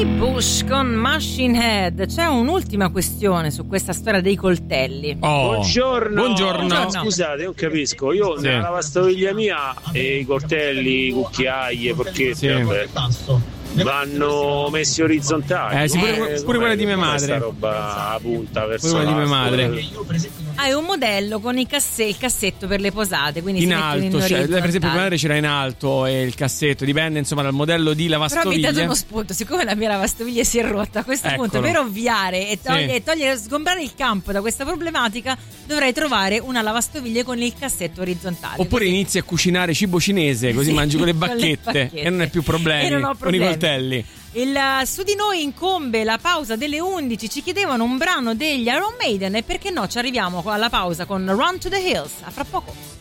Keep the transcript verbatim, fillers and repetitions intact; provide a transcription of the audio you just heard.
Bush con Machine Head. C'è un'ultima questione su questa storia dei coltelli. Oh. Buongiorno. Buongiorno. No, scusate, non capisco. Io sì. nella lavastoviglie mia e i coltelli, i cucchiai, perché sì. vabbè, vanno messi orizzontali. Eh, sì, pure, eh, pure quella di mia madre. Questa roba a punta verso quella di mia madre. Hai un modello con i casse- il cassetto per le posate, quindi in si alto, in cioè, per esempio mia madre c'era in alto e il cassetto dipende insomma dal modello di lavastoviglie. Però mi date uno spunto, siccome la mia lavastoviglie si è rotta, a questo Eccolo. punto per ovviare e togliere, Sì. e togliere sgombrare il campo da questa problematica dovrei trovare una lavastoviglie con il cassetto orizzontale. Oppure così. inizi a cucinare cibo cinese, così Sì, mangi con le con le bacchette, bacchette. e non hai più problemi, E non ho problemi. con i coltelli. Il, su di noi incombe la pausa delle undici, ci chiedevano un brano degli Iron Maiden e perché no ci arriviamo alla pausa con Run to the Hills. A fra poco.